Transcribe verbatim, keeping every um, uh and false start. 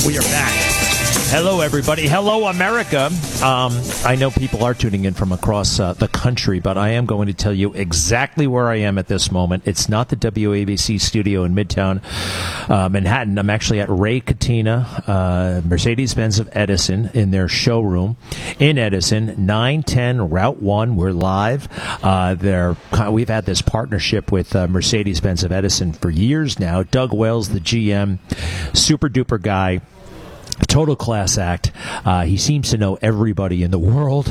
We are back. Hello, everybody. Hello, America. Um, I know people are tuning in from across uh, the country, but I am going to tell you exactly where I am at this moment. It's not the W A B C studio in Midtown uh, Manhattan. I'm actually at Ray Catena, uh, Mercedes-Benz of Edison, in their showroom in Edison, nine ten Route one. We're live. Uh, they're, we've had this partnership with uh, Mercedes-Benz of Edison for years now. Doug Wells, the G M, super-duper guy. Total class act. Uh, he seems to know everybody in the world.